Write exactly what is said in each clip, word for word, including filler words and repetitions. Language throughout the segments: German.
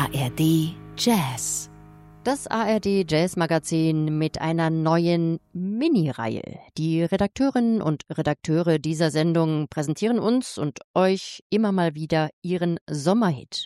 A R D Jazz. Das A R D Jazz Magazin mit einer neuen Mini-Reihe. Die Redakteurinnen und Redakteure dieser Sendung präsentieren uns und euch immer mal wieder ihren Sommerhit.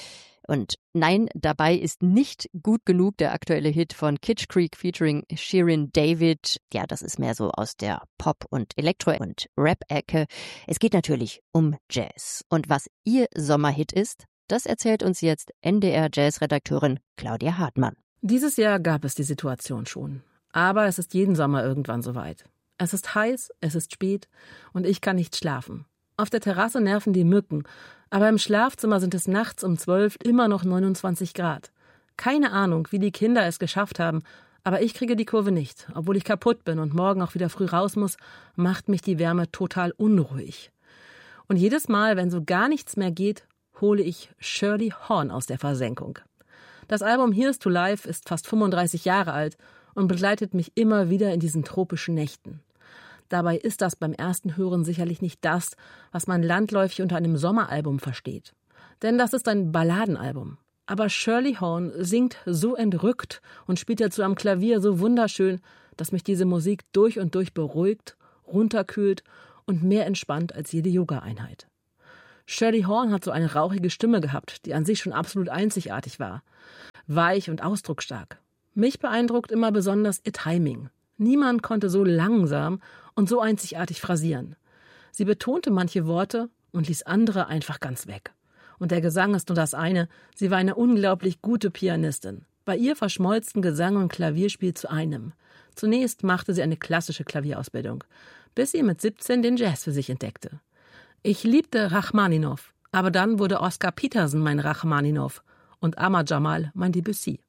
Und nein, dabei ist nicht gut genug der aktuelle Hit von Kitsch Creek featuring Shirin David. Ja, das ist mehr so aus der Pop- und Elektro- und Rap-Ecke. Es geht natürlich um Jazz. Und was ihr Sommerhit ist, das erzählt uns jetzt N D R-Jazz-Redakteurin Claudia Hartmann. Dieses Jahr gab es die Situation schon. Aber es ist jeden Sommer irgendwann soweit. Es ist heiß, es ist spät und ich kann nicht schlafen. Auf der Terrasse nerven die Mücken, aber im Schlafzimmer sind es nachts um zwölf immer noch neunundzwanzig Grad. Keine Ahnung, wie die Kinder es geschafft haben, aber ich kriege die Kurve nicht. Obwohl ich kaputt bin und morgen auch wieder früh raus muss, macht mich die Wärme total unruhig. Und jedes Mal, wenn so gar nichts mehr geht, hole ich Shirley Horn aus der Versenkung. Das Album Here's to Life ist fast fünfunddreißig Jahre alt und begleitet mich immer wieder in diesen tropischen Nächten. Dabei ist das beim ersten Hören sicherlich nicht das, was man landläufig unter einem Sommeralbum versteht. Denn das ist ein Balladenalbum. Aber Shirley Horn singt so entrückt und spielt dazu am Klavier so wunderschön, dass mich diese Musik durch und durch beruhigt, runterkühlt und mehr entspannt als jede Yoga-Einheit. Shirley Horn hat so eine rauchige Stimme gehabt, die an sich schon absolut einzigartig war. Weich und ausdrucksstark. Mich beeindruckt immer besonders ihr Timing. Niemand konnte so langsam und so einzigartig phrasieren. Sie betonte manche Worte und ließ andere einfach ganz weg. Und der Gesang ist nur das eine, sie war eine unglaublich gute Pianistin. Bei ihr verschmolzen Gesang und Klavierspiel zu einem. Zunächst machte sie eine klassische Klavierausbildung, bis sie mit siebzehn den Jazz für sich entdeckte. Ich liebte Rachmaninow, aber dann wurde Oscar Peterson mein Rachmaninow und Ahmad Jamal mein Debussy.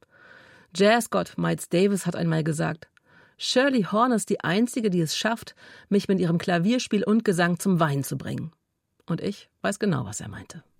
Jazzgott Miles Davis hat einmal gesagt, Shirley Horn ist die Einzige, die es schafft, mich mit ihrem Klavierspiel und Gesang zum Weinen zu bringen. Und ich weiß genau, was er meinte.